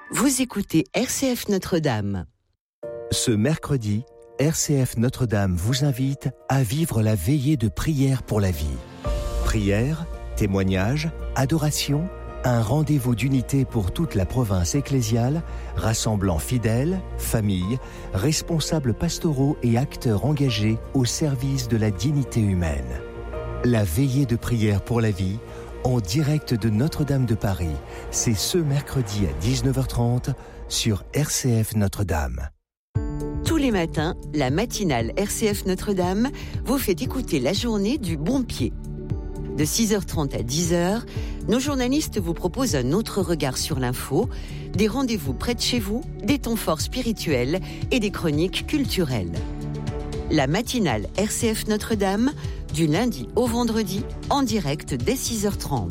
Vous écoutez RCF Notre-Dame. Ce mercredi, RCF Notre-Dame vous invite à vivre la veillée de prière pour la vie. Prière, témoignage, adoration, un rendez-vous d'unité pour toute la province ecclésiale, rassemblant fidèles, familles, responsables pastoraux et acteurs engagés au service de la dignité humaine. La veillée de prière pour la vie, en direct de Notre-Dame de Paris, c'est ce mercredi à 19h30 sur RCF Notre-Dame. Tous les matins, la matinale RCF Notre-Dame vous fait écouter la journée du bon pied. De 6h30 à 10h, nos journalistes vous proposent un autre regard sur l'info, des rendez-vous près de chez vous, des temps forts spirituels et des chroniques culturelles. La matinale RCF Notre-Dame, du lundi au vendredi, en direct dès 6h30.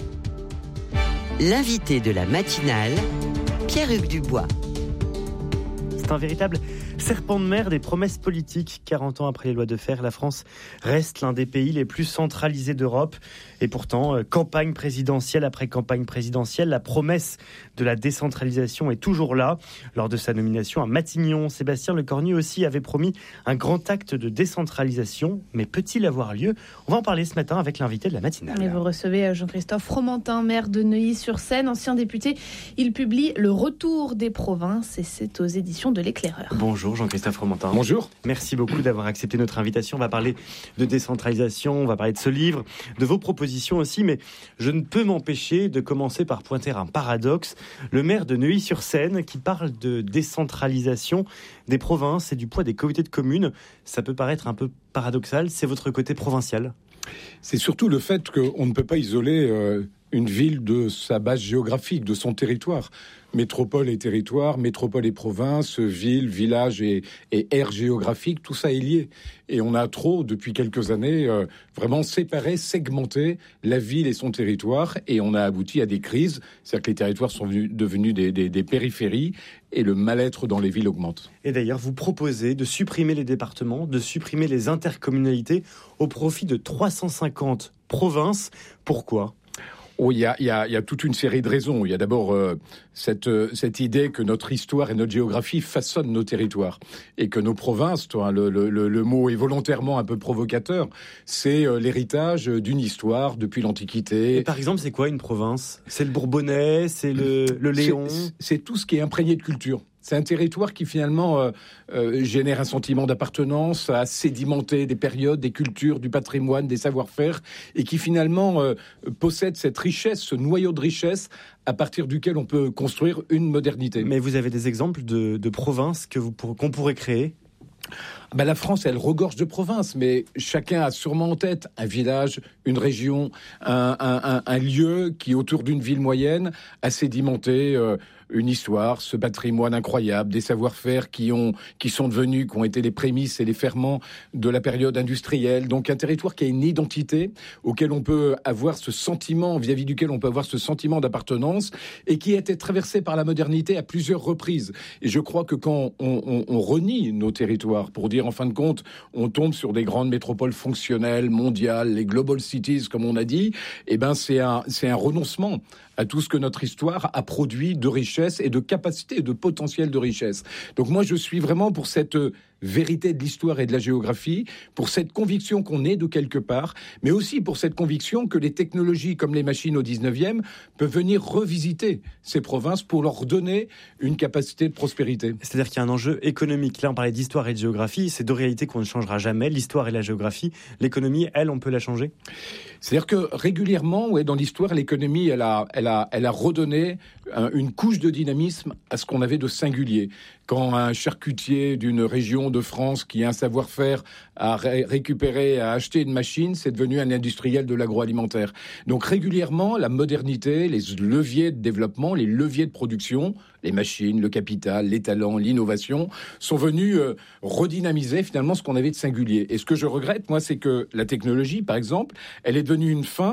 L'invité de la matinale, Pierre-Hugues Dubois. C'est un véritable serpent de mer des promesses politiques. 40 ans après les lois de fer, la France reste l'un des pays les plus centralisés d'Europe. Et pourtant, campagne présidentielle après campagne présidentielle, la promesse de la décentralisation est toujours là. Lors de sa nomination à Matignon, Sébastien Lecornu aussi avait promis un grand acte de décentralisation. Mais peut-il avoir lieu ? On va en parler ce matin avec l'invité de la matinale. Et vous recevez Jean-Christophe Fromentin, maire de Neuilly-sur-Seine, ancien député. Il publie Le Retour des provinces et c'est aux éditions de l'Éclaireur. Bonjour Jean-Christophe Fromentin. Bonjour. Merci beaucoup d'avoir accepté notre invitation. On va parler de décentralisation, on va parler de ce livre, de vos propositions aussi, mais je ne peux m'empêcher de commencer par pointer un paradoxe. Le maire de Neuilly-sur-Seine qui parle de décentralisation des provinces et du poids des communautés de communes, ça peut paraître un peu paradoxal, c'est votre côté provincial. C'est surtout le fait qu'on ne peut pas isoler une ville de sa base géographique, de son territoire. Métropole et territoire, métropole et province, ville, village et aire géographique, tout ça est lié. Et on a trop, depuis quelques années, vraiment séparé, segmenté la ville et son territoire. Et on a abouti à des crises. C'est-à-dire que les territoires sont devenus des périphéries et le mal-être dans les villes augmente. Et d'ailleurs, vous proposez de supprimer les départements, de supprimer les intercommunalités au profit de 350 provinces. Pourquoi ? Oh, il y a toute une série de raisons. Il y a d'abord cette idée que notre histoire et notre géographie façonnent nos territoires et que nos provinces, le mot est volontairement un peu provocateur, c'est l'héritage d'une histoire depuis l'Antiquité. Et par exemple, c'est quoi une province ? C'est le Bourbonnais, c'est le Léon ? C'est tout ce qui est imprégné de culture. C'est un territoire qui finalement génère un sentiment d'appartenance, à sédimenter des périodes, des cultures, du patrimoine, des savoir-faire, et qui finalement possède cette richesse, ce noyau de richesse, à partir duquel on peut construire une modernité. Mais vous avez des exemples de provinces qu'on pourrait créer ? La France, elle regorge de provinces, mais chacun a sûrement en tête un village, une région, un lieu qui, autour d'une ville moyenne, a sédimenté une histoire, ce patrimoine incroyable, des savoir-faire qui ont été les prémices et les ferments de la période industrielle. Donc un territoire qui a une identité, auquel on peut avoir ce sentiment, vis-à-vis duquel on peut avoir ce sentiment d'appartenance, et qui a été traversé par la modernité à plusieurs reprises. Et je crois que quand on renie nos territoires, pour dire en fin de compte, on tombe sur des grandes métropoles fonctionnelles, mondiales, les global cities, comme on a dit, c'est un renoncement à tout ce que notre histoire a produit de richesse et de capacité et de potentiel de richesse. Donc moi, je suis vraiment pour cette vérité de l'histoire et de la géographie, pour cette conviction qu'on est de quelque part, mais aussi pour cette conviction que les technologies comme les machines au 19e peuvent venir revisiter ces provinces pour leur donner une capacité de prospérité. C'est-à-dire qu'il y a un enjeu économique. Là, on parlait d'histoire et de géographie. C'est deux réalités qu'on ne changera jamais, l'histoire et la géographie. L'économie, elle, on peut la changer ? C'est-à-dire que régulièrement, dans l'histoire, l'économie, elle a redonné une couche de dynamisme à ce qu'on avait de singulier. Quand un charcutier d'une région de France qui a un savoir-faire a récupéré, a acheté une machine, c'est devenu un industriel de l'agroalimentaire. Donc régulièrement, la modernité, les leviers de développement, les leviers de production, les machines, le capital, les talents, l'innovation, sont venus redynamiser finalement ce qu'on avait de singulier. Et ce que je regrette, moi, c'est que la technologie, par exemple, elle est devenue une fin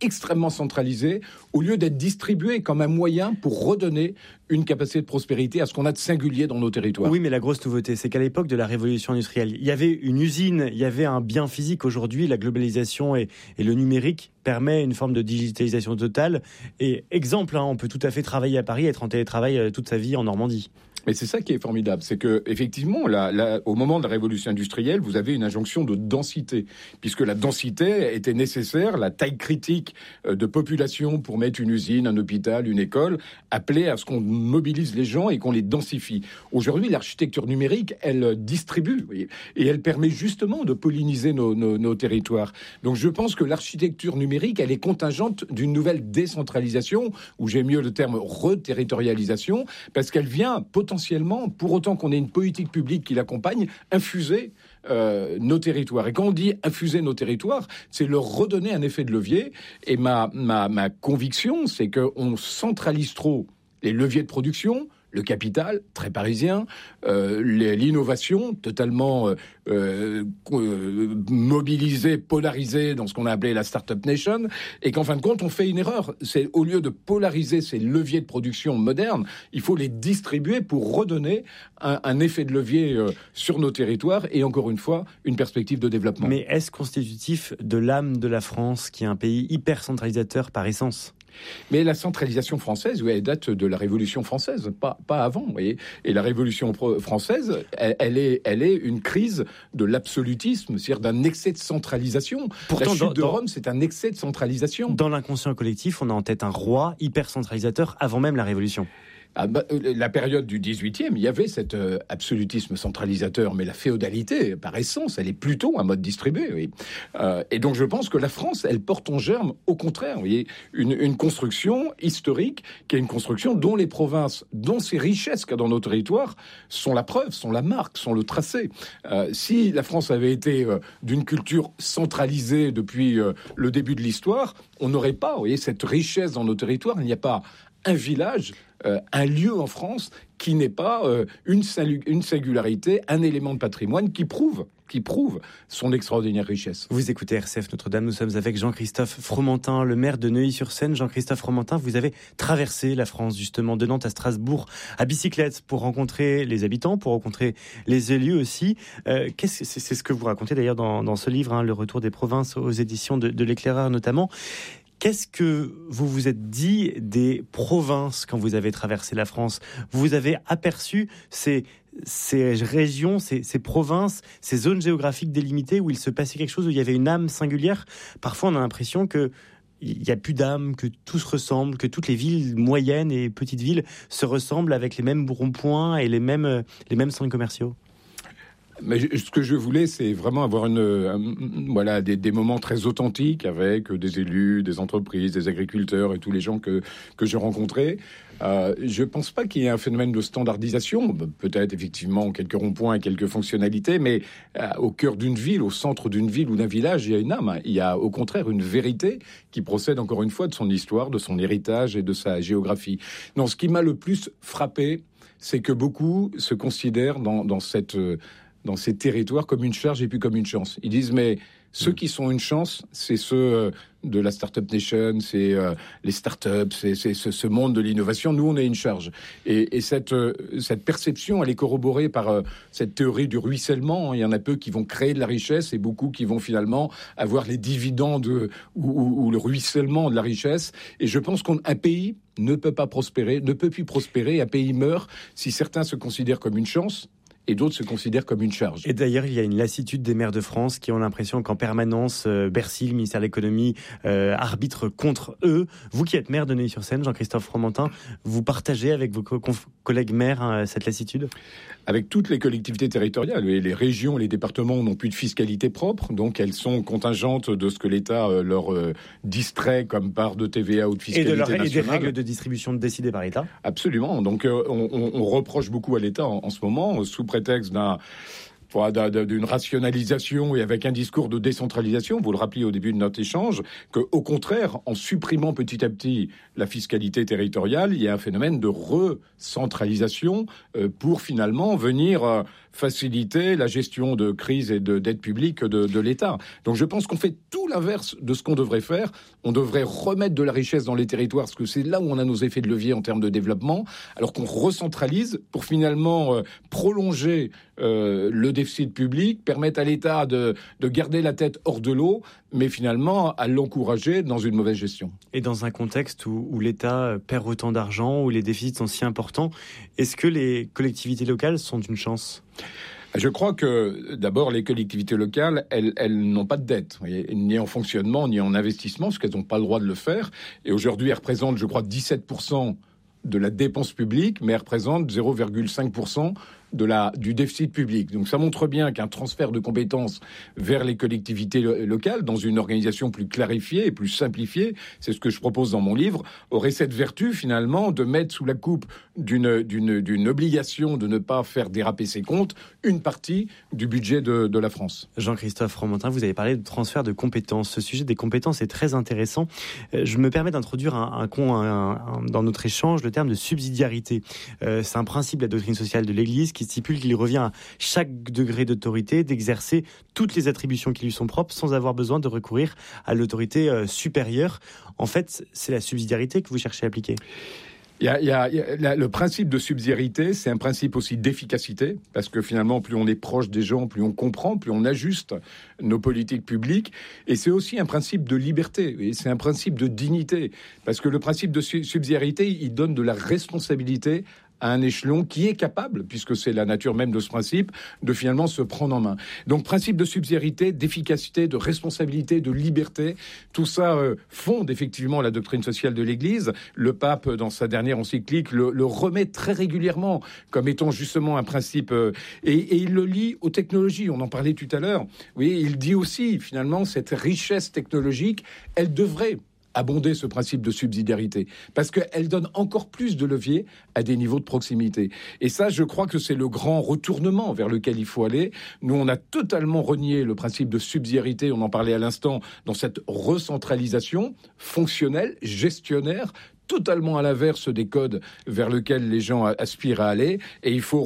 extrêmement centralisé, au lieu d'être distribué comme un moyen pour redonner une capacité de prospérité à ce qu'on a de singulier dans nos territoires. Oui, mais la grosse nouveauté, c'est qu'à l'époque de la révolution industrielle, il y avait une usine, il y avait un bien physique. Aujourd'hui, la globalisation et le numérique permet une forme de digitalisation totale. Et exemple, on peut tout à fait travailler à Paris, être en télétravail toute sa vie en Normandie. Mais c'est ça qui est formidable, c'est que effectivement, au moment de la révolution industrielle, vous avez une injonction de densité, puisque la densité était nécessaire, la taille critique de population pour mettre une usine, un hôpital, une école, appelait à ce qu'on mobilise les gens et qu'on les densifie. Aujourd'hui, l'architecture numérique, elle distribue, vous voyez, et elle permet justement de polliniser nos territoires. Donc je pense que l'architecture numérique, elle est contingente d'une nouvelle décentralisation, ou j'ai mieux le terme reterritorialisation, parce qu'elle vient potentiellement, pour autant qu'on ait une politique publique qui l'accompagne, infuser nos territoires. Et quand on dit infuser nos territoires, c'est leur redonner un effet de levier. Et ma conviction, c'est qu'on centralise trop les leviers de production, le capital, très parisien, l'innovation, totalement mobilisée, polarisée dans ce qu'on a appelé la Startup Nation, et qu'en fin de compte, on fait une erreur. C'est au lieu de polariser ces leviers de production modernes, il faut les distribuer pour redonner un effet de levier sur nos territoires, et encore une fois, une perspective de développement. Mais est-ce constitutif de l'âme de la France, qui est un pays hyper centralisateur par essence ? Mais la centralisation française, oui, elle date de la Révolution française, pas avant, vous voyez. Et la Révolution française, elle est une crise de l'absolutisme, c'est-à-dire d'un excès de centralisation. Pourtant, la chute de Rome, c'est un excès de centralisation. Dans l'inconscient collectif, on a en tête un roi hyper centralisateur avant même la Révolution. La période du 18e, il y avait cet absolutisme centralisateur, mais la féodalité, par essence, elle est plutôt un mode distribué. Oui. Et donc je pense que la France, elle porte en germe, au contraire, vous voyez, une construction historique, qui est une construction dont les provinces, dont ces richesses qu'il y a dans nos territoires, sont la preuve, sont la marque, sont le tracé. Si la France avait été d'une culture centralisée depuis le début de l'histoire, on n'aurait pas, vous voyez, cette richesse dans nos territoires. Il n'y a pas un village, un lieu en France qui n'est pas une singularité, un élément de patrimoine qui prouve son extraordinaire richesse. Vous écoutez RCF Notre-Dame, nous sommes avec Jean-Christophe Fromentin, le maire de Neuilly-sur-Seine. Jean-Christophe Fromentin, vous avez traversé la France, justement, de Nantes à Strasbourg, à bicyclette, pour rencontrer les habitants, pour rencontrer les élus aussi. C'est ce que vous racontez d'ailleurs dans ce livre, Le Retour des provinces, aux éditions de l'Éclaireur notamment. Qu'est-ce que vous vous êtes dit des provinces quand vous avez traversé la France ? Vous avez aperçu ces régions, ces provinces, ces zones géographiques délimitées où il se passait quelque chose, où il y avait une âme singulière. Parfois, on a l'impression qu'il n'y a plus d'âme, que tout se ressemble, que toutes les villes moyennes et petites villes se ressemblent avec les mêmes ronds-points et les mêmes centres commerciaux. Mais ce que je voulais, c'est vraiment avoir des moments très authentiques avec des élus, des entreprises, des agriculteurs et tous les gens que je rencontrais. Je pense pas qu'il y ait un phénomène de standardisation. Peut-être effectivement quelques ronds-points et quelques fonctionnalités, mais au cœur d'une ville, au centre d'une ville ou d'un village, il y a une âme. Il y a au contraire une vérité qui procède encore une fois de son histoire, de son héritage et de sa géographie. Non, ce qui m'a le plus frappé, c'est que beaucoup se considèrent dans ces territoires comme une charge et puis comme une chance. Ils disent, mais ceux qui sont une chance, c'est ceux de la Startup Nation, c'est les startups, c'est ce monde de l'innovation. Nous, on est une charge. Et cette perception, elle est corroborée par cette théorie du ruissellement. Il y en a peu qui vont créer de la richesse et beaucoup qui vont finalement avoir les dividendes ou le ruissellement de la richesse. Et je pense qu'un pays ne peut plus prospérer. Un pays meurt si certains se considèrent comme une chance et d'autres se considèrent comme une charge. Et d'ailleurs, il y a une lassitude des maires de France qui ont l'impression qu'en permanence, Bercy, le ministère de l'économie, arbitre contre eux. Vous qui êtes maire de Neuilly-sur-Seine, Jean-Christophe Fromentin, vous partagez avec vos collègues maires cette lassitude ? Avec toutes les collectivités territoriales, les régions et les départements n'ont plus de fiscalité propre, donc elles sont contingentes de ce que l'État leur distrait comme part de TVA ou de fiscalité nationale. Et des règles de distribution décidées par l'État ? Absolument. Donc on reproche beaucoup à l'État en ce moment, sous prétexte d'un d'une rationalisation et avec un discours de décentralisation. Vous le rappeliez au début de notre échange, qu'au contraire, en supprimant petit à petit la fiscalité territoriale, il y a un phénomène de recentralisation pour finalement venir faciliter la gestion de crise et d'aide publique de l'État. Donc je pense qu'on fait tout l'inverse de ce qu'on devrait faire. On devrait remettre de la richesse dans les territoires, parce que c'est là où on a nos effets de levier en termes de développement, alors qu'on recentralise pour finalement prolonger le déficit public, permettre à l'État de garder la tête hors de l'eau, mais finalement à l'encourager dans une mauvaise gestion. Et dans un contexte où l'État perd autant d'argent, où les déficits sont si importants, est-ce que les collectivités locales sont une chance ? Je crois que, d'abord, les collectivités locales, elles n'ont pas de dette, ni en fonctionnement, ni en investissement, parce qu'elles n'ont pas le droit de le faire. Et aujourd'hui, elles représentent, je crois, 17% de la dépense publique, mais elles représentent 0,5% du déficit public. Donc ça montre bien qu'un transfert de compétences vers les collectivités locales, dans une organisation plus clarifiée et plus simplifiée, c'est ce que je propose dans mon livre, aurait cette vertu finalement de mettre sous la coupe d'une obligation de ne pas faire déraper ses comptes une partie du budget de la France. Jean-Christophe Fromentin, vous avez parlé de transfert de compétences. Ce sujet des compétences est très intéressant. Je me permets d'introduire dans notre échange le terme de subsidiarité. C'est un principe de la doctrine sociale de l'Église qui stipule qu'il revient à chaque degré d'autorité d'exercer toutes les attributions qui lui sont propres sans avoir besoin de recourir à l'autorité supérieure. En fait, c'est la subsidiarité que vous cherchez à appliquer. Le principe de subsidiarité, c'est un principe aussi d'efficacité, parce que finalement, plus on est proche des gens, plus on comprend, plus on ajuste nos politiques publiques. Et c'est aussi un principe de liberté, et c'est un principe de dignité, parce que le principe de subsidiarité, il donne de la responsabilité à un échelon qui est capable, puisque c'est la nature même de ce principe, de finalement se prendre en main. Donc, principe de subsidiarité, d'efficacité, de responsabilité, de liberté, tout ça fonde effectivement la doctrine sociale de l'Église. Le pape, dans sa dernière encyclique, le remet très régulièrement comme étant justement un principe, et il le lie aux technologies. On en parlait tout à l'heure. Oui, il dit aussi, finalement, cette richesse technologique, elle devrait abonder ce principe de subsidiarité, parce qu'elle donne encore plus de levier à des niveaux de proximité. Et ça, je crois que c'est le grand retournement vers lequel il faut aller. Nous, on a totalement renié le principe de subsidiarité, on en parlait à l'instant, dans cette recentralisation fonctionnelle, gestionnaire, totalement à l'inverse des codes vers lesquels les gens aspirent à aller. Et il faut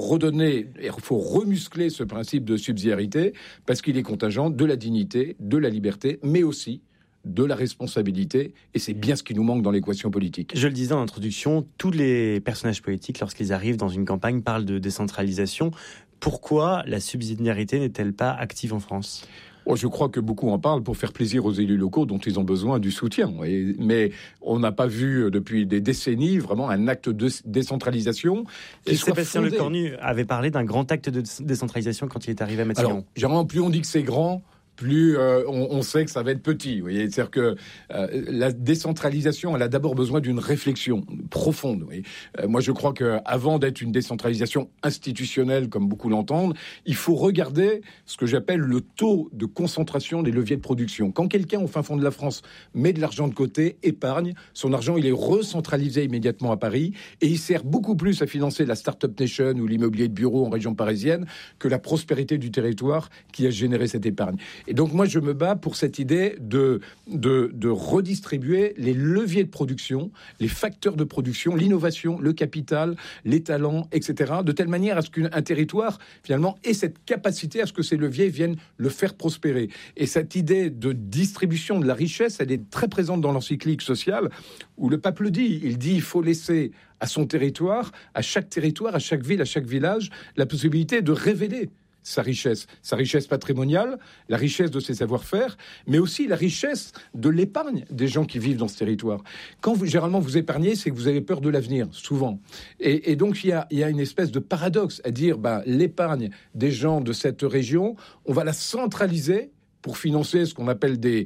remuscler ce principe de subsidiarité, parce qu'il est contingent de la dignité, de la liberté, mais aussi de la responsabilité, et c'est bien ce qui nous manque dans l'équation politique. Je le disais en introduction, tous les personnages politiques, lorsqu'ils arrivent dans une campagne, parlent de décentralisation. Pourquoi la subsidiarité n'est-elle pas active en France ? Je crois que beaucoup en parlent pour faire plaisir aux élus locaux dont ils ont besoin du soutien. Mais on n'a pas vu depuis des décennies vraiment un acte de décentralisation. Et Sébastien Lecornu avait parlé d'un grand acte de décentralisation quand il est arrivé à Matignon. Alors, généralement, plus on dit que c'est grand, plus on sait que ça va être petit. Vous voyez, c'est-à-dire que la décentralisation, elle a d'abord besoin d'une réflexion profonde. Vous voyez. Moi, je crois qu'avant d'être une décentralisation institutionnelle, comme beaucoup l'entendent, il faut regarder ce que j'appelle le taux de concentration des leviers de production. Quand quelqu'un, au fin fond de la France, met de l'argent de côté, épargne, son argent, il est recentralisé immédiatement à Paris, et il sert beaucoup plus à financer la Startup Nation ou l'immobilier de bureau en région parisienne que la prospérité du territoire qui a généré cette épargne. Et donc, moi, je me bats pour cette idée de redistribuer les leviers de production, les facteurs de production, l'innovation, le capital, les talents, etc., de telle manière à ce qu'un territoire, finalement, ait cette capacité à ce que ces leviers viennent le faire prospérer. Et cette idée de distribution de la richesse, elle est très présente dans l'encyclique sociale, où le pape le dit. Il dit il faut laisser à son territoire, à chaque ville, à chaque village, la possibilité de révéler sa richesse patrimoniale, la richesse de ses savoir-faire, mais aussi la richesse de l'épargne des gens qui vivent dans ce territoire. Quand généralement vous épargnez, c'est que vous avez peur de l'avenir, souvent. Et donc il y a une espèce de paradoxe à dire, l'épargne des gens de cette région, on va la centraliser pour financer ce qu'on appelle des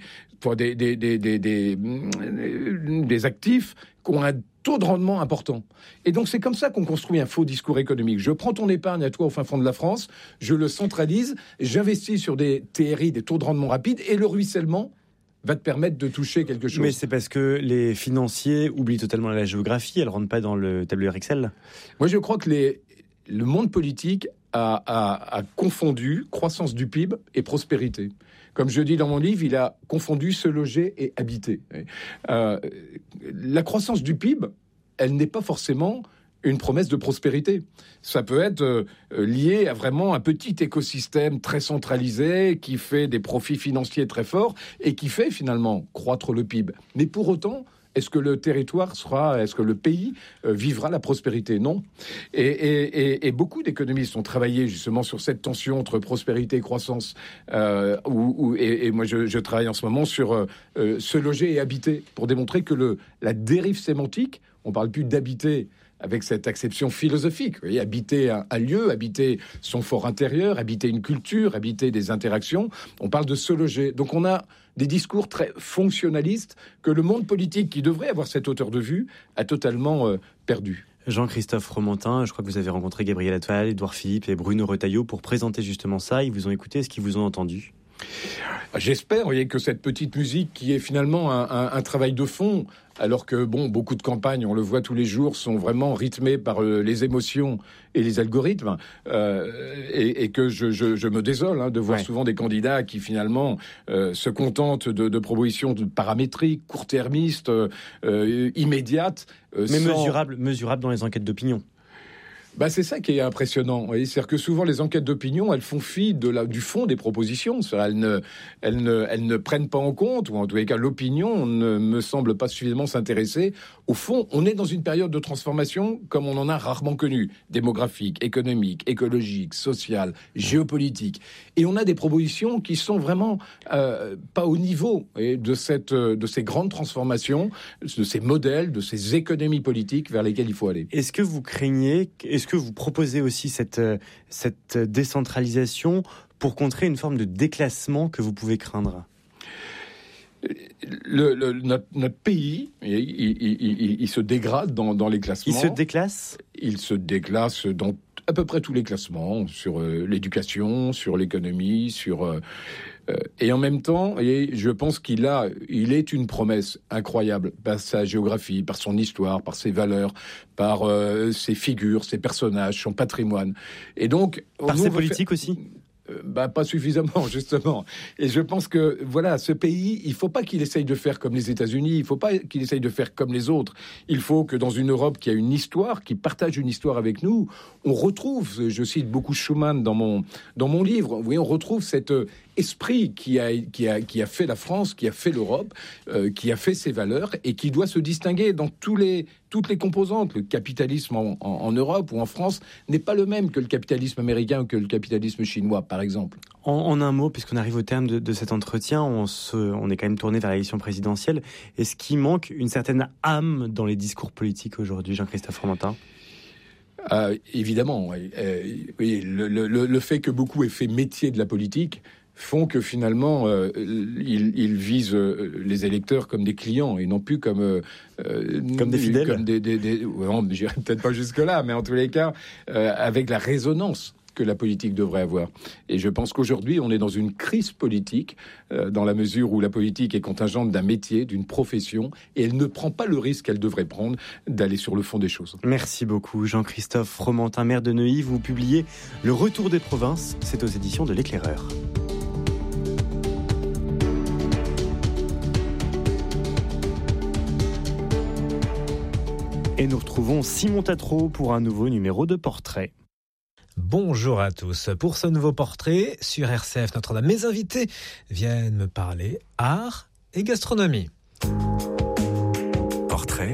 actifs qui ont un taux de rendement important. Et donc, c'est comme ça qu'on construit un faux discours économique. Je prends ton épargne à toi au fin fond de la France, je le centralise, j'investis sur des TRI, des taux de rendement rapides, et le ruissellement va te permettre de toucher quelque chose. Mais c'est parce que les financiers oublient totalement la géographie, elles ne rentrent pas dans le tableur Excel. Moi, je crois que le monde politique a confondu croissance du PIB et prospérité. Comme je dis dans mon livre, il a confondu se loger et habiter. La croissance du PIB, elle n'est pas forcément une promesse de prospérité. Ça peut être lié à vraiment un petit écosystème très centralisé qui fait des profits financiers très forts et qui fait finalement croître le PIB. Mais pour autant, est-ce que le territoire est-ce que le pays vivra la prospérité? Non. Et beaucoup d'économistes ont travaillé justement sur cette tension entre prospérité et croissance. Et moi, je travaille en ce moment sur se loger et habiter pour démontrer que la dérive sémantique, on parle plus d'habiter avec cette acception philosophique. Vous voyez, habiter un lieu, habiter son fort intérieur, habiter une culture, habiter des interactions. On parle de se loger. Donc on a des discours très fonctionnalistes que le monde politique, qui devrait avoir cette hauteur de vue, a totalement perdu. Jean-Christophe Fromentin, je crois que vous avez rencontré Gabriel Attal, Édouard Philippe et Bruno Retailleau pour présenter justement ça. Ils vous ont écouté, est-ce qu'ils vous ont entendu ? J'espère, vous voyez, que cette petite musique qui est finalement un travail de fond, alors que beaucoup de campagnes, on le voit tous les jours, sont vraiment rythmées par les émotions et les algorithmes, et que je me désole de voir souvent des candidats qui finalement se contentent de propositions paramétriques, court-termistes, immédiates, mais mesurables dans les enquêtes d'opinion. C'est ça qui est impressionnant. Vous voyez, c'est-à-dire que souvent les enquêtes d'opinion, elles font fi du fond des propositions. Elles ne prennent pas en compte, ou en tous les cas l'opinion ne me semble pas suffisamment s'intéresser. Au fond, on est dans une période de transformation comme on en a rarement connu, démographique, économique, écologique, sociale, géopolitique. Et on a des propositions qui sont vraiment pas au niveau de ces grandes transformations, de ces modèles, de ces économies politiques vers lesquelles il faut aller. Est-ce que vous est-ce que vous proposez aussi cette décentralisation pour contrer une forme de déclassement que vous pouvez craindre ? Notre pays, il se dégrade dans les classements. Il se déclasse ? Il se déclasse dans à peu près tous les classements, sur l'éducation, sur l'économie, et en même temps, je pense qu'il est une promesse incroyable par sa géographie, par son histoire, par ses valeurs, par ses figures, ses personnages, son patrimoine. Et donc, par ses politiques aussi. Pas suffisamment, justement. Et je pense que, ce pays, il ne faut pas qu'il essaye de faire comme les États-Unis, il ne faut pas qu'il essaye de faire comme les autres. Il faut que dans une Europe qui a une histoire, qui partage une histoire avec nous, on retrouve, je cite beaucoup Schuman dans mon livre, vous voyez, on retrouve cet esprit qui a fait la France, qui a fait l'Europe, qui a fait ses valeurs et qui doit se distinguer dans toutes les composantes. Le capitalisme en Europe ou en France n'est pas le même que le capitalisme américain ou que le capitalisme chinois, par exemple. En un mot, puisqu'on arrive au terme de cet entretien, on est quand même tourné vers l'élection présidentielle. Est-ce qu'il manque une certaine âme dans les discours politiques aujourd'hui, Jean-Christophe Fromentin ? Évidemment. Oui, le fait que beaucoup aient fait métier de la politique font que finalement, ils visent les électeurs comme des clients et non plus comme des fidèles. Comme je n'irai peut-être pas jusque-là, mais en tous les cas, avec la résonance que la politique devrait avoir. Et je pense qu'aujourd'hui, on est dans une crise politique, dans la mesure où la politique est contingente d'un métier, d'une profession, et elle ne prend pas le risque qu'elle devrait prendre d'aller sur le fond des choses. Merci beaucoup, Jean-Christophe Fromentin, maire de Neuilly. Vous publiez Le Retour des provinces, c'est aux éditions de l'Éclaireur. Et nous retrouvons Simon Tatro pour un nouveau numéro de Portrait. Bonjour à tous. Pour ce nouveau portrait sur RCF Notre-Dame, mes invités viennent me parler art et gastronomie. Portrait.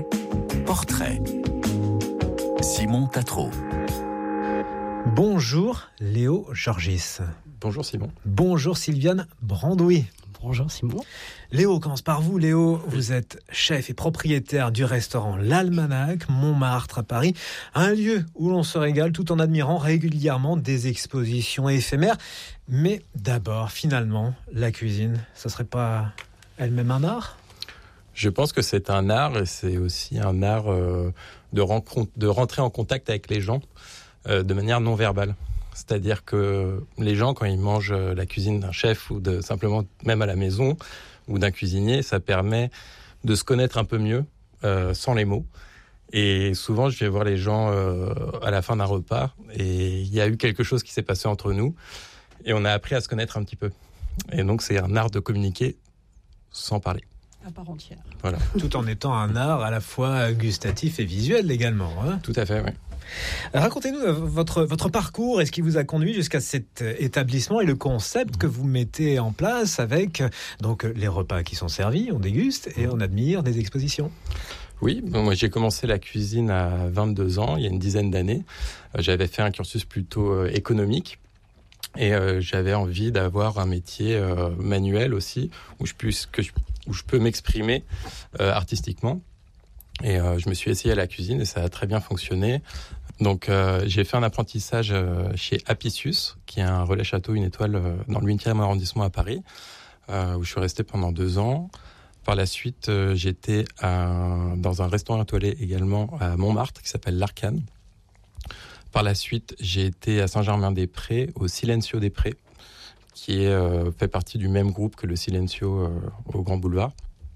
Simon Tatro. Bonjour Léo Georgis. Bonjour Simon. Bonjour Sylviane Brandouille. Bonjour Simon. Léo, on commence par vous. Léo, vous êtes chef et propriétaire du restaurant L'Almanach, Montmartre à Paris, un lieu où l'on se régale tout en admirant régulièrement des expositions éphémères. Mais d'abord, finalement, la cuisine, ça serait pas elle-même un art ? Je pense que c'est un art et c'est aussi un art de rentrer en contact avec les gens de manière non verbale. C'est-à-dire que les gens, quand ils mangent la cuisine d'un chef ou simplement même à la maison ou d'un cuisinier, ça permet de se connaître un peu mieux sans les mots Et souvent, je vais voir les gens à la fin d'un repas et il y a eu quelque chose qui s'est passé entre nous et on a appris à se connaître un petit peu. Et donc, c'est un art de communiquer sans parler. À part entière. Voilà. Tout en étant un art à la fois gustatif et visuel également. Hein. Tout à fait, oui. Racontez-nous votre parcours et ce qui vous a conduit jusqu'à cet établissement et le concept que vous mettez en place avec donc les repas qui sont servis, on déguste et on admire des expositions. Oui, moi j'ai commencé la cuisine à 22 ans, il y a une dizaine d'années. J'avais fait un cursus plutôt économique et j'avais envie d'avoir un métier manuel aussi où je peux m'exprimer artistiquement. Et je me suis essayé à la cuisine et ça a très bien fonctionné. Donc j'ai fait un apprentissage chez Apicius, qui est un relais château, une étoile dans le 8e arrondissement à Paris, où je suis resté pendant 2 ans. Par la suite, j'étais dans un restaurant étoilé également à Montmartre, qui s'appelle l'Arcane. Par la suite, j'ai été à Saint-Germain-des-Prés, au Silencio des Prés, qui fait partie du même groupe que le Silencio au Grand Boulevard.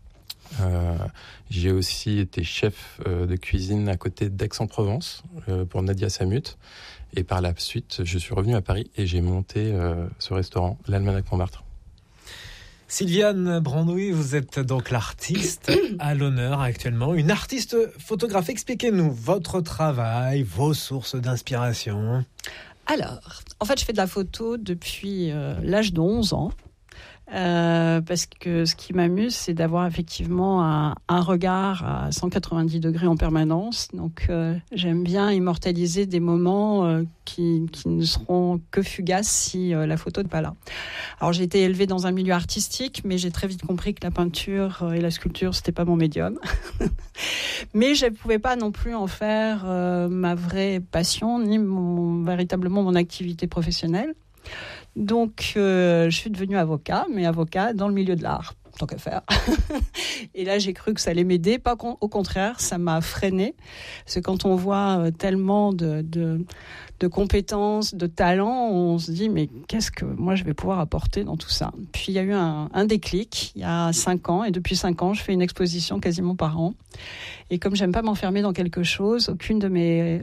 J'ai aussi été chef de cuisine à côté d'Aix-en-Provence pour Nadia Samut. Et par la suite, je suis revenu à Paris et j'ai monté ce restaurant, l'Almanach Montmartre. Sylviane Brandouille, vous êtes donc l'artiste à l'honneur actuellement. Une artiste photographe. Expliquez-nous votre travail, vos sources d'inspiration. Alors, en fait, je fais de la photo depuis l'âge de 11 ans. Parce que ce qui m'amuse, c'est d'avoir effectivement un regard à 190 degrés en permanence. Donc, j'aime bien immortaliser des moments qui ne seront que fugaces si la photo n'est pas là. Alors, j'ai été élevée dans un milieu artistique, mais j'ai très vite compris que la peinture et la sculpture, c'était pas mon médium. Mais je ne pouvais pas non plus en faire ma vraie passion, ni véritablement mon activité professionnelle. Donc, je suis devenue avocat, mais avocat dans le milieu de l'art, tant qu'à faire. Et là, j'ai cru que ça allait m'aider. Au contraire, ça m'a freinée. Parce que quand on voit tellement de compétences, de talents, on se dit, mais qu'est-ce que moi, je vais pouvoir apporter dans tout ça ? Puis, il y a eu un déclic, il y a 5 ans. Et depuis 5 ans, je fais une exposition quasiment par an. Et comme j'aime pas m'enfermer dans quelque chose, aucune de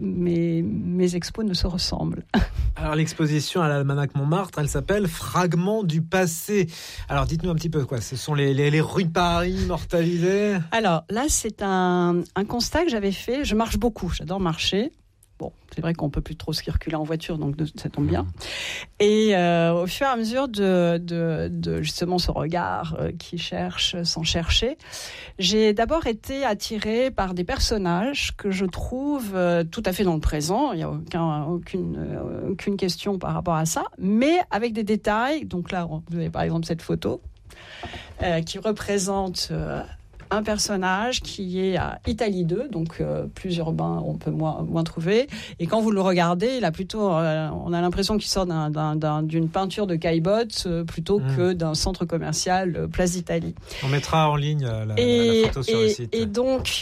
mes expos ne se ressemble. Alors l'exposition à l'Almanach Montmartre, elle s'appelle Fragments du passé. Alors dites-nous un petit peu quoi, ce sont les rues de Paris immortalisées. Alors là, c'est un constat que j'avais fait. Je marche beaucoup, j'adore marcher. Bon, c'est vrai qu'on peut plus trop circuler en voiture, donc ça tombe bien. Et au fur et à mesure de justement ce regard qui cherche sans chercher, j'ai d'abord été attirée par des personnages que je trouve tout à fait dans le présent. Il n'y a aucune question par rapport à ça, mais avec des détails. Donc là, vous avez par exemple cette photo qui représente un personnage qui est à Italie 2, donc plus urbain, on peut moins trouver. Et quand vous le regardez, il a plutôt, on a l'impression qu'il sort d'une peinture de caillebotte plutôt que d'un centre commercial Place d'Italie. On mettra en ligne la photo sur le site. Et donc,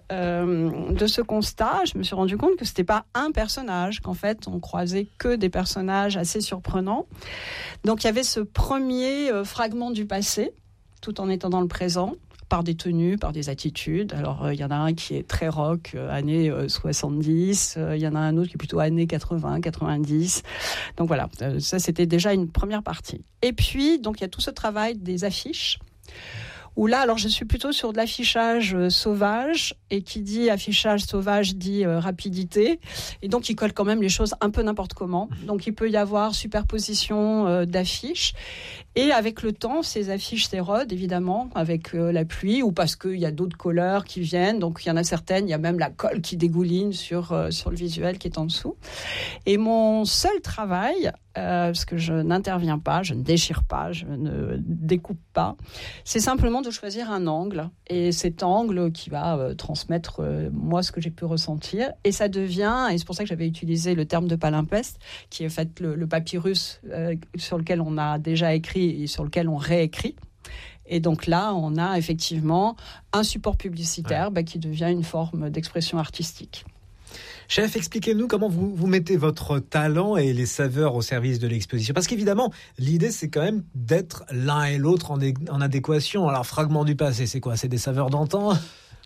de ce constat, je me suis rendu compte que c'était pas un personnage, qu'en fait, on croisait que des personnages assez surprenants. Donc, il y avait ce premier fragment du passé, tout en étant dans le présent, par des tenues, par des attitudes. Alors, il y en a un qui est très rock, années 70. Il y en a un autre qui est plutôt années 80, 90. Donc voilà, ça, c'était déjà une première partie. Et puis, donc, il y a tout ce travail des affiches, où là, alors je suis plutôt sur de l'affichage sauvage, et qui dit affichage sauvage dit rapidité, et donc il colle quand même les choses un peu n'importe comment. Donc il peut y avoir superposition d'affiches, et avec le temps, ces affiches s'érodent évidemment avec la pluie, ou parce qu'il y a d'autres couleurs qui viennent, donc il y en a certaines, il y a même la colle qui dégouline sur le visuel qui est en dessous. Et mon seul travail, parce que je n'interviens pas, je ne déchire pas, je ne découpe pas, c'est simplement de choisir un angle, et cet angle qui va transmettre moi ce que j'ai pu ressentir, et ça devient, et c'est pour ça que j'avais utilisé le terme de palimpeste, qui est en fait le papyrus sur lequel on a déjà écrit et sur lequel on réécrit. Et donc là, on a effectivement un support publicitaire qui devient une forme d'expression artistique. Chef, expliquez-nous comment vous mettez votre talent et les saveurs au service de l'exposition. Parce qu'évidemment, l'idée, c'est quand même d'être l'un et l'autre en adéquation. Alors, fragment du passé, c'est quoi ? C'est des saveurs d'antan ?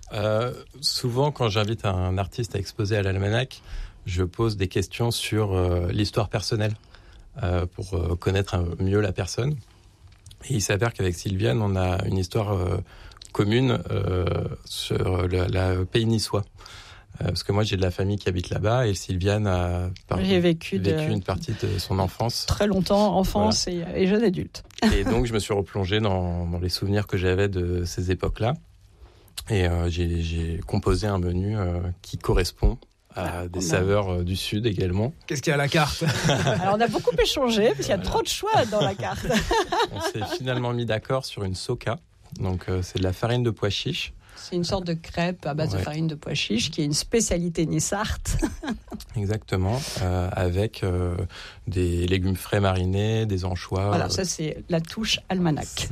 Souvent, quand j'invite un artiste à exposer à l'Almanach, je pose des questions sur l'histoire personnelle pour connaître mieux la personne. Et il s'avère qu'avec Sylviane, on a une histoire commune sur le pays niçois. Parce que moi, j'ai de la famille qui habite là-bas et Sylviane a vécu une partie de son enfance. Très longtemps, enfance et jeune adulte. Et donc, je me suis replongé dans les souvenirs que j'avais de ces époques-là. Et j'ai composé un menu qui correspond à des saveurs du Sud également. Qu'est-ce qu'il y a à la carte? Alors, on a beaucoup échangé parce qu'il y a trop de choix dans la carte. On s'est finalement mis d'accord sur une soca. Donc, c'est de la farine de pois chiche. C'est une sorte de crêpe à base de farine de pois chiche qui est une spécialité nissarte. Exactement, avec des légumes frais marinés, des anchois. Voilà, ça c'est la touche almanach.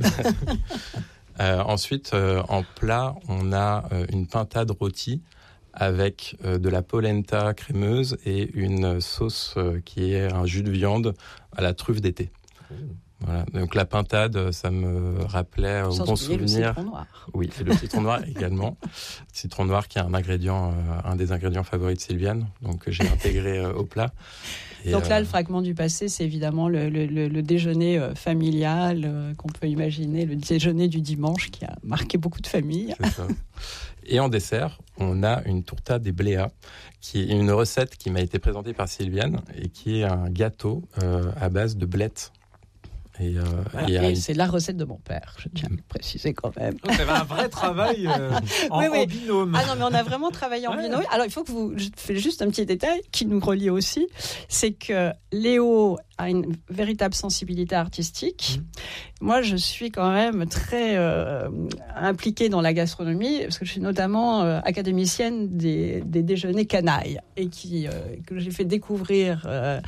Ensuite, en plat, on a une pintade rôtie avec de la polenta crémeuse et une sauce qui est un jus de viande à la truffe d'été. Voilà. Donc la pintade, ça me rappelait au bon souvenir. Le citron noir. Oui, et le citron noir également. Citron noir qui est un des ingrédients favoris de Sylviane, donc que j'ai intégré au plat. Et donc là, le fragment du passé, c'est évidemment le déjeuner familial qu'on peut imaginer, le déjeuner du dimanche qui a marqué beaucoup de familles. C'est ça. Et en dessert, on a une tourta des bléas, qui est une recette qui m'a été présentée par Sylviane et qui est un gâteau à base de blettes. Et c'est la recette de mon père, je tiens à le préciser quand même. Donc, c'est un vrai travail en binôme. Ah non, mais on a vraiment travaillé en binôme. Alors, il faut que je fais juste un petit détail qui nous relie aussi. C'est que Léo a une véritable sensibilité artistique. Moi, je suis quand même très impliquée dans la gastronomie, parce que je suis notamment académicienne des déjeuners canailles, et que j'ai fait découvrir,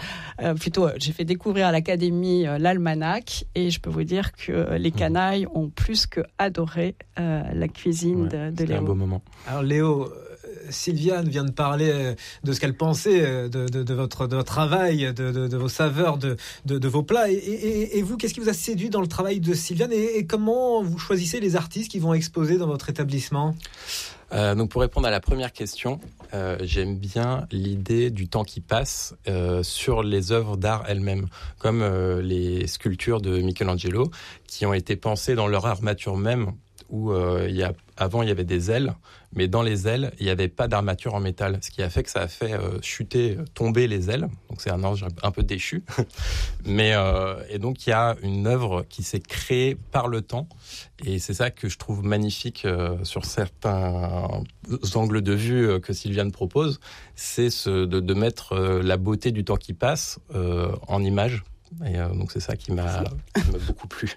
j'ai fait découvrir à l'académie l'Almanach, et je peux vous dire que les canailles ont plus que adoré la cuisine de Léo. C'était un beau moment. Alors Léo, Sylviane vient de parler de ce qu'elle pensait de votre travail, de vos saveurs, de vos plats. Et vous, qu'est-ce qui vous a séduit dans le travail de Sylviane et comment vous choisissez les artistes qui vont exposer dans votre établissement? Donc pour répondre à la première question, j'aime bien l'idée du temps qui passe sur les œuvres d'art elles-mêmes, comme les sculptures de Michelangelo, qui ont été pensées dans leur armature même, où avant il y avait des ailes, mais dans les ailes il n'y avait pas d'armature en métal, ce qui a fait que ça a fait tomber les ailes, donc c'est un ange un peu déchu. Mais et donc il y a une œuvre qui s'est créée par le temps, et c'est ça que je trouve magnifique sur certains angles de vue que Sylviane propose, c'est de mettre la beauté du temps qui passe en image, et donc c'est ça qui m'a beaucoup plu.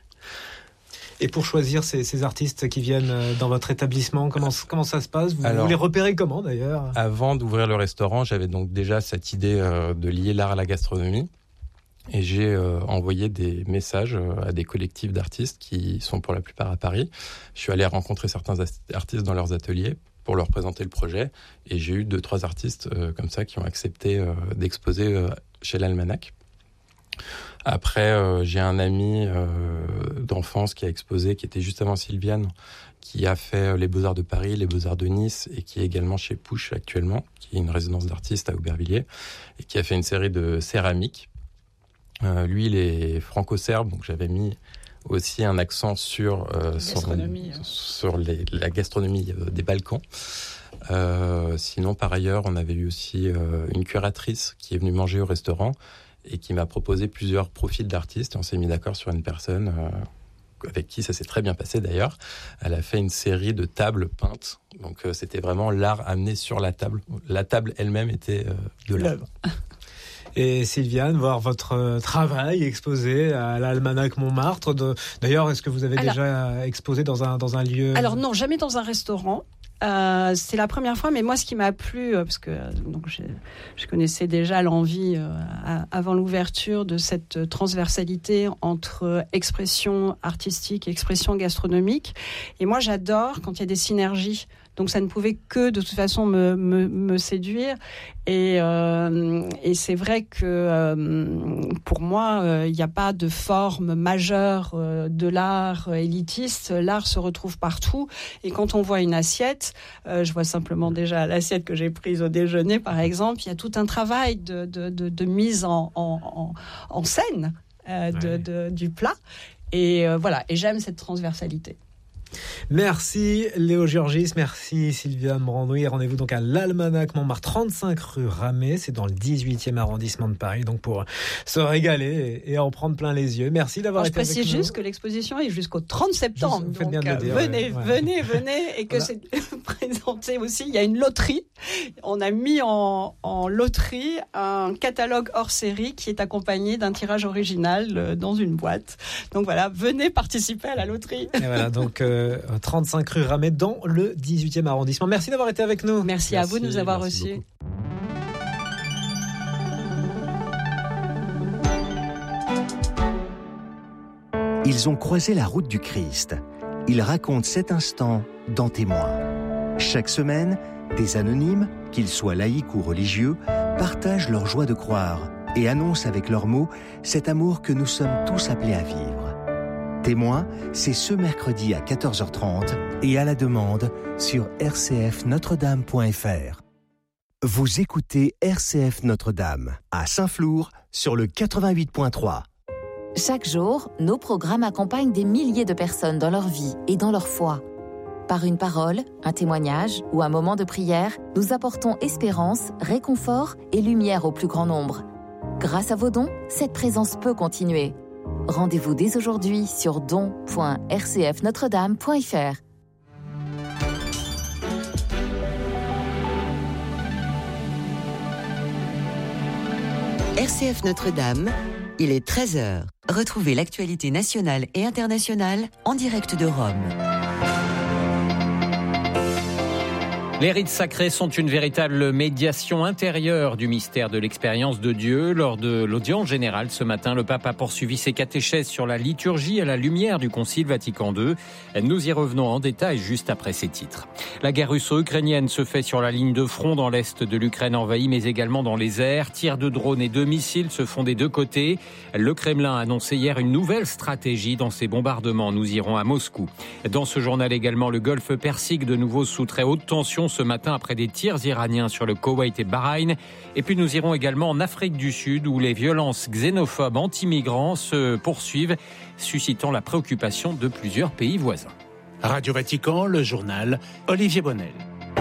Et pour choisir ces artistes qui viennent dans votre établissement, comment ça se passe? Vous les repérez comment d'ailleurs? Avant d'ouvrir le restaurant, j'avais donc déjà cette idée de lier l'art à la gastronomie. Et j'ai envoyé des messages à des collectifs d'artistes qui sont pour la plupart à Paris. Je suis allé rencontrer certains artistes dans leurs ateliers pour leur présenter le projet. Et j'ai eu 2-3 artistes comme ça qui ont accepté d'exposer chez l'Almanach. Après, j'ai un ami d'enfance qui a exposé, qui était juste avant Sylviane, qui a fait les Beaux-Arts de Paris, les Beaux-Arts de Nice, et qui est également chez Pouche actuellement, qui est une résidence d'artistes à Aubervilliers, et qui a fait une série de céramiques. Lui, il est franco-serbe, donc j'avais mis aussi un accent sur la gastronomie des Balkans. Sinon, par ailleurs, on avait eu aussi une curatrice qui est venue manger au restaurant, et qui m'a proposé plusieurs profils d'artistes. Et on s'est mis d'accord sur une personne avec qui ça s'est très bien passé d'ailleurs. Elle a fait une série de tables peintes. Donc c'était vraiment l'art amené sur la table. La table elle-même était de l'œuvre. Et Sylviane, voir votre travail exposé à l'Almanach Montmartre. D'ailleurs, est-ce que vous avez déjà exposé dans un lieu? Alors non, jamais dans un restaurant. C'est la première fois, mais moi, ce qui m'a plu, parce que donc je connaissais déjà l'envie avant l'ouverture de cette transversalité entre expression artistique et expression gastronomique. Et moi, j'adore quand il y a des synergies Donc ça ne pouvait que de toute façon me séduire. Et c'est vrai que pour moi, il n'y a pas de forme majeure de l'art élitiste. L'art se retrouve partout. Et quand on voit une assiette, je vois simplement déjà l'assiette que j'ai prise au déjeuner, par exemple, il y a tout un travail de mise en scène du plat. Et voilà, et j'aime cette transversalité. Merci Léo Georgis, merci Sylvia Brandouille. Rendez-vous donc à l'Almanach Montmartre, 35 rue Ramée, c'est dans le 18e arrondissement de Paris, donc pour se régaler et en prendre plein les yeux. Merci d'avoir été avec nous. Je précise juste que l'exposition est jusqu'au 30 septembre, donc venez, et que c'est présenté aussi. Il y a une loterie, on a mis en loterie un catalogue hors série qui est accompagné d'un tirage original dans une boîte. Donc voilà, venez participer à la loterie. Et voilà, donc 35 rue Ramée dans le 18e arrondissement. Merci d'avoir été avec nous. Merci à vous de nous avoir reçus. Ils ont croisé la route du Christ. Ils racontent cet instant dans Témoins. Chaque semaine, des anonymes, qu'ils soient laïcs ou religieux, partagent leur joie de croire et annoncent avec leurs mots cet amour que nous sommes tous appelés à vivre. Témoins, c'est ce mercredi à 14h30 et à la demande sur rcfnotredame.fr. Vous écoutez RCF Notre-Dame à Saint-Flour sur le 88.3. Chaque jour, nos programmes accompagnent des milliers de personnes dans leur vie et dans leur foi. Par une parole, un témoignage ou un moment de prière, nous apportons espérance, réconfort et lumière au plus grand nombre. Grâce à vos dons, cette présence peut continuer. Rendez-vous dès aujourd'hui sur don.rcfnotredame.fr. RCF Notre-Dame, il est 13h. Retrouvez l'actualité nationale et internationale en direct de Rome. Les rites sacrés sont une véritable médiation intérieure du mystère de l'expérience de Dieu. Lors de l'audience générale ce matin, le pape a poursuivi ses catéchèses sur la liturgie à la lumière du Concile Vatican II. Nous y revenons en détail juste après ces titres. La guerre russo-ukrainienne se fait sur la ligne de front dans l'est de l'Ukraine envahie, mais également dans les airs. Tirs de drones et de missiles se font des deux côtés. Le Kremlin a annoncé hier une nouvelle stratégie dans ses bombardements. Nous irons à Moscou. Dans ce journal également, le golfe Persique de nouveau sous très haute tension ce matin après des tirs iraniens sur le Koweït et Bahreïn. Et puis nous irons également en Afrique du Sud où les violences xénophobes anti-migrants se poursuivent, suscitant la préoccupation de plusieurs pays voisins. Radio Vatican, le journal Olivier Bonnel.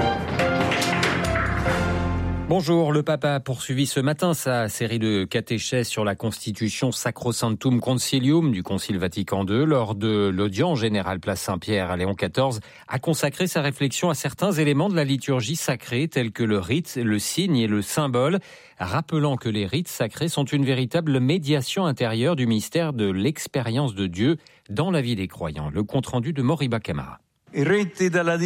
Bonjour, le pape a poursuivi ce matin sa série de catéchèses sur la constitution Sacrosanctum Concilium du Concile Vatican II. Lors de l'audience générale place Saint-Pierre à Léon XIV, a consacré sa réflexion à certains éléments de la liturgie sacrée tels que le rite, le signe et le symbole, rappelant que les rites sacrés sont une véritable médiation intérieure du mystère de l'expérience de Dieu dans la vie des croyants. Le compte-rendu de Moriba Camara. Les rites de la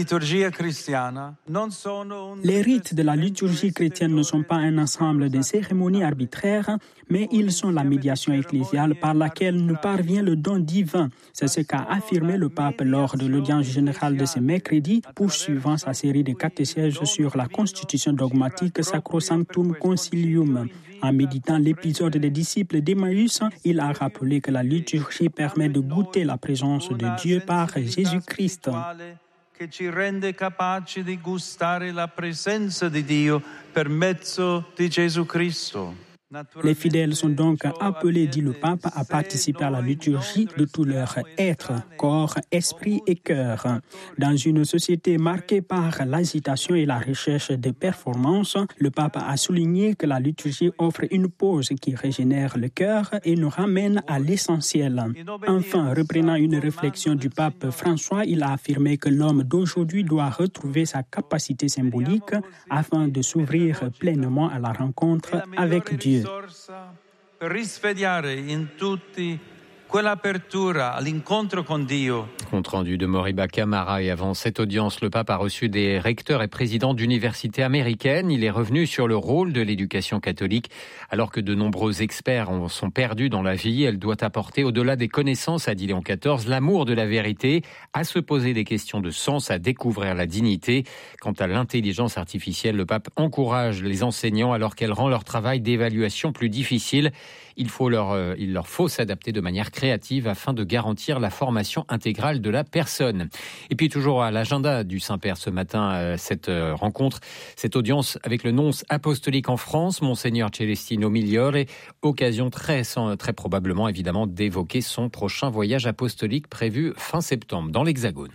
liturgie chrétienne ne sont pas un ensemble de cérémonies arbitraires, mais ils sont la médiation ecclésiale par laquelle nous parvient le don divin. C'est ce qu'a affirmé le pape lors de l'audience générale de ce mercredi, poursuivant sa série de catéchèses sur la constitution dogmatique Sacrosanctum Concilium. En méditant l'épisode des disciples d'Emmaüs, il a rappelé que la liturgie permet de goûter la présence de Dieu par Jésus-Christ. Che ci rende capaci di gustare la presenza di Dio per mezzo di Gesù Cristo. Les fidèles sont donc appelés, dit le pape, à participer à la liturgie de tout leur être, corps, esprit et cœur. Dans une société marquée par l'agitation et la recherche de performance, le pape a souligné que la liturgie offre une pause qui régénère le cœur et nous ramène à l'essentiel. Enfin, reprenant une réflexion du pape François, il a affirmé que l'homme d'aujourd'hui doit retrouver sa capacité symbolique afin de s'ouvrir pleinement à la rencontre avec Dieu. Per risvegliare in tutti quell'apertura all'incontro con Dio. Compte rendu de Moriba Camara. Et avant cette audience, le pape a reçu des recteurs et présidents d'universités américaines. Il est revenu sur le rôle de l'éducation catholique. Alors que de nombreux experts sont perdus dans la vie, elle doit apporter, au-delà des connaissances, a dit Léon XIV, l'amour de la vérité, à se poser des questions de sens, à découvrir la dignité. Quant à l'intelligence artificielle, le pape encourage les enseignants alors qu'elle rend leur travail d'évaluation plus difficile. Il leur faut s'adapter de manière créative afin de garantir la formation intégrale de la personne. Et puis toujours à l'agenda du Saint-Père ce matin, cette rencontre, cette audience avec le nonce apostolique en France, Monseigneur Celestino Migliore, occasion très probablement évidemment d'évoquer son prochain voyage apostolique prévu fin septembre dans l'Hexagone.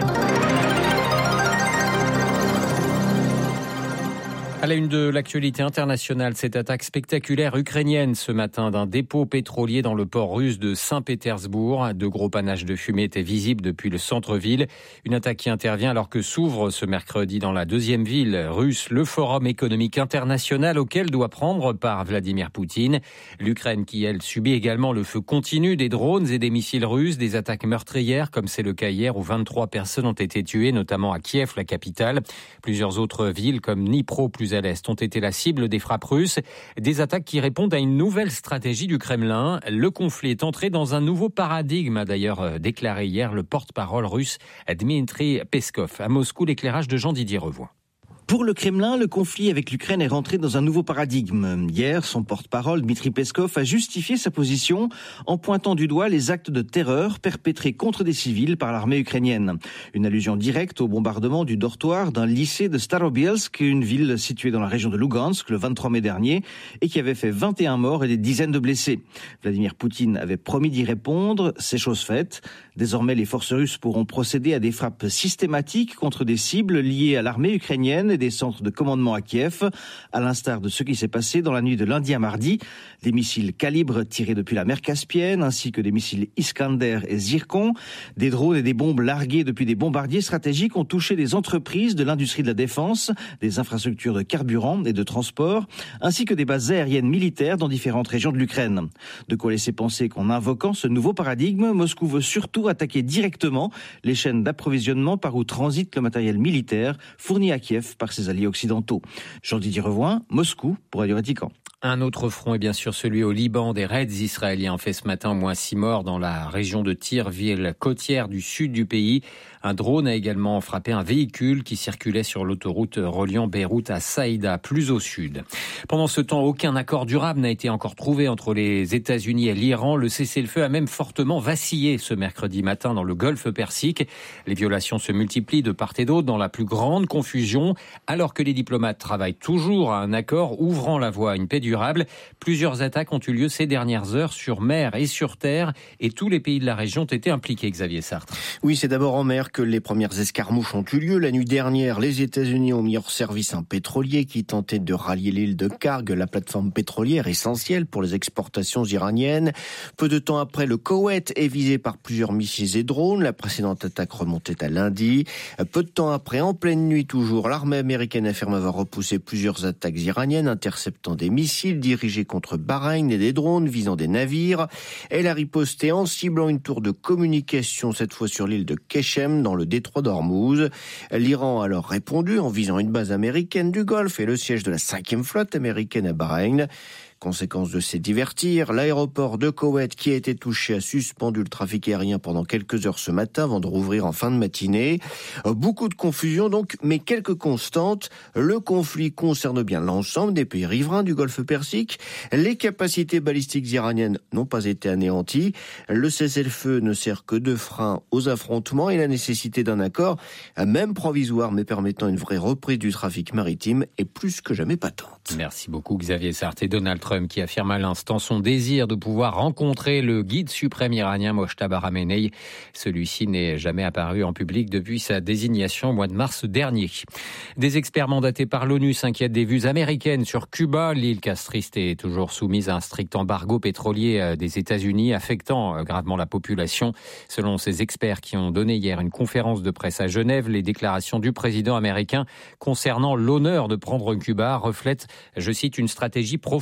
À la une de l'actualité internationale, cette attaque spectaculaire ukrainienne ce matin d'un dépôt pétrolier dans le port russe de Saint-Pétersbourg. De gros panaches de fumée étaient visibles depuis le centre-ville. Une attaque qui intervient alors que s'ouvre ce mercredi dans la deuxième ville russe le Forum économique international auquel doit prendre part Vladimir Poutine. L'Ukraine qui, elle, subit également le feu continu des drones et des missiles russes, des attaques meurtrières comme c'est le cas hier où 23 personnes ont été tuées, notamment à Kiev, la capitale. Plusieurs autres villes comme Dnipro, plus à l'est, ont été la cible des frappes russes. Des attaques qui répondent à une nouvelle stratégie du Kremlin. Le conflit est entré dans un nouveau paradigme, a d'ailleurs déclaré hier le porte-parole russe Dmitry Peskov. À Moscou, l'éclairage de Jean-Didier Revoix. Pour le Kremlin, le conflit avec l'Ukraine est rentré dans un nouveau paradigme. Hier, son porte-parole, Dmitry Peskov, a justifié sa position en pointant du doigt les actes de terreur perpétrés contre des civils par l'armée ukrainienne. Une allusion directe au bombardement du dortoir d'un lycée de Starobielsk, une ville située dans la région de Lugansk, le 23 mai dernier, et qui avait fait 21 morts et des dizaines de blessés. Vladimir Poutine avait promis d'y répondre, c'est chose faite. Désormais, les forces russes pourront procéder à des frappes systématiques contre des cibles liées à l'armée ukrainienne et des centres de commandement à Kiev, à l'instar de ce qui s'est passé dans la nuit de lundi à mardi. Des missiles calibres tirés depuis la mer Caspienne, ainsi que des missiles Iskander et Zircon. Des drones et des bombes larguées depuis des bombardiers stratégiques ont touché des entreprises de l'industrie de la défense, des infrastructures de carburant et de transport, ainsi que des bases aériennes militaires dans différentes régions de l'Ukraine. De quoi laisser penser qu'en invoquant ce nouveau paradigme, Moscou veut surtout attaquer directement les chaînes d'approvisionnement par où transite le matériel militaire fourni à Kiev par ses alliés occidentaux. Jean-Didier Revoin, Moscou, pour Radio Vatican. Un autre front est bien sûr celui au Liban. Des raids israéliens ont fait ce matin au moins 6 morts dans la région de Tyr, ville côtière du sud du pays. Un drone a également frappé un véhicule qui circulait sur l'autoroute reliant Beyrouth à Saïda, plus au sud. Pendant ce temps, aucun accord durable n'a été encore trouvé entre les États-Unis et l'Iran. Le cessez-le-feu a même fortement vacillé ce mercredi matin dans le golfe Persique. Les violations se multiplient de part et d'autre dans la plus grande confusion, alors que les diplomates travaillent toujours à un accord ouvrant la voie à une paix durable. Plusieurs attaques ont eu lieu ces dernières heures sur mer et sur terre et tous les pays de la région ont été impliqués, Xavier Sartre. Oui, c'est d'abord en mer que les premières escarmouches ont eu lieu. La nuit dernière, les États-Unis ont mis hors service un pétrolier qui tentait de rallier l'île de Karg, la plateforme pétrolière essentielle pour les exportations iraniennes. Peu de temps après, le Koweït est visé par plusieurs missiles et drones. La précédente attaque remontait à lundi. Peu de temps après, en pleine nuit toujours, l'armée américaine affirme avoir repoussé plusieurs attaques iraniennes interceptant des missiles dirigés contre Bahreïn et des drones visant des navires. Elle a riposté en ciblant une tour de communication, cette fois sur l'île de Keshem, dans le détroit d'Ormuz. L'Iran a alors répondu en visant une base américaine du Golfe et le siège de la 5e flotte américaine à Bahreïn. Conséquence de ces divers tirs, l'aéroport de Koweït qui a été touché a suspendu le trafic aérien pendant quelques heures ce matin avant de rouvrir en fin de matinée. Beaucoup de confusion donc, mais quelques constantes. Le conflit concerne bien l'ensemble des pays riverains du golfe Persique. Les capacités balistiques iraniennes n'ont pas été anéanties. Le cessez-le-feu ne sert que de frein aux affrontements et la nécessité d'un accord, même provisoire mais permettant une vraie reprise du trafic maritime, est plus que jamais patente. Merci beaucoup Xavier Sartre. Et Donald Trump qui affirme à l'instant son désir de pouvoir rencontrer le guide suprême iranien Mojtaba Khamenei. Celui-ci n'est jamais apparu en public depuis sa désignation au mois de mars dernier. Des experts mandatés par l'ONU s'inquiètent des vues américaines sur Cuba. L'île castriste est toujours soumise à un strict embargo pétrolier des États-Unis, affectant gravement la population. Selon ces experts qui ont donné hier une conférence de presse à Genève, les déclarations du président américain concernant l'honneur de prendre Cuba reflètent, je cite, une stratégie profondément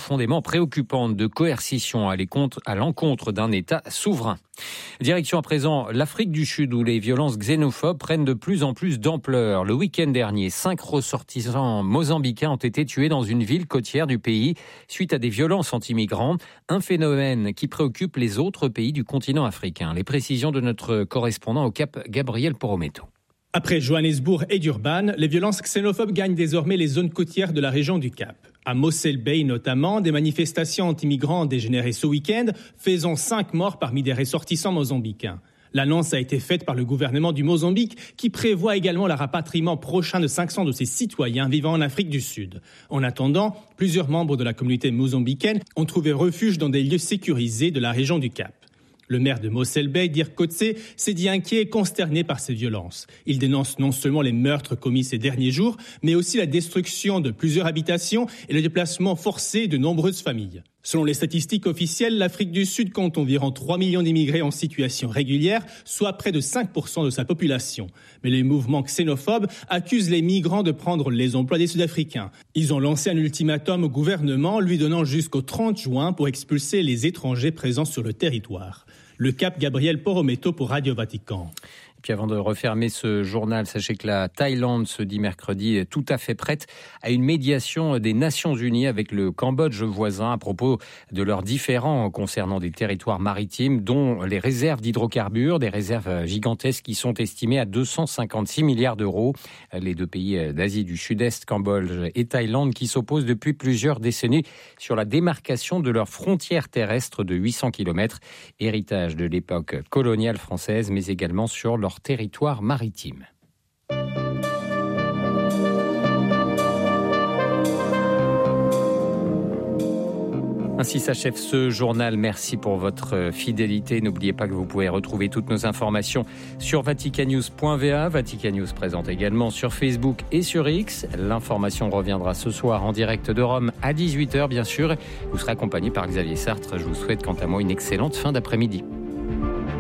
préoccupante de coercition à l'encontre d'un État souverain. Direction à présent l'Afrique du Sud où les violences xénophobes prennent de plus en plus d'ampleur. Le week-end dernier, 5 ressortissants mozambicains ont été tués dans une ville côtière du pays suite à des violences anti-migrants, un phénomène qui préoccupe les autres pays du continent africain. Les précisions de notre correspondant au Cap, Gabriel Porometo. Après Johannesburg et Durban, les violences xénophobes gagnent désormais les zones côtières de la région du Cap. À Mossel Bay notamment, des manifestations anti-migrants ont dégénéré ce week-end, faisant 5 morts parmi des ressortissants mozambicains. L'annonce a été faite par le gouvernement du Mozambique qui prévoit également le rapatriement prochain de 500 de ses citoyens vivant en Afrique du Sud. En attendant, plusieurs membres de la communauté mozambicaine ont trouvé refuge dans des lieux sécurisés de la région du Cap. Le maire de Mossel Bay, Dirk Coetzee, s'est dit inquiet et consterné par ces violences. Il dénonce non seulement les meurtres commis ces derniers jours, mais aussi la destruction de plusieurs habitations et le déplacement forcé de nombreuses familles. Selon les statistiques officielles, l'Afrique du Sud compte environ 3 millions d'immigrés en situation régulière, soit près de 5% de sa population. Mais les mouvements xénophobes accusent les migrants de prendre les emplois des Sud-Africains. Ils ont lancé un ultimatum au gouvernement, lui donnant jusqu'au 30 juin pour expulser les étrangers présents sur le territoire. Le Cap, Gabriel Porometo pour Radio Vatican. Puis avant de refermer ce journal, sachez que la Thaïlande se dit mercredi est tout à fait prête à une médiation des Nations Unies avec le Cambodge voisin à propos de leurs différends concernant des territoires maritimes, dont les réserves d'hydrocarbures, des réserves gigantesques qui sont estimées à 256 milliards d'euros. Les deux pays d'Asie du Sud-Est, Cambodge et Thaïlande, qui s'opposent depuis plusieurs décennies sur la démarcation de leurs frontières terrestres de 800 km, héritage de l'époque coloniale française, mais également sur leur territoire maritime. Ainsi s'achève ce journal. Merci pour votre fidélité. N'oubliez pas que vous pouvez retrouver toutes nos informations sur vaticannews.va. Vatican News présente également sur Facebook et sur X. L'information reviendra ce soir en direct de Rome à 18h, bien sûr. Vous serez accompagné par Xavier Sartre. Je vous souhaite quant à moi une excellente fin d'après-midi.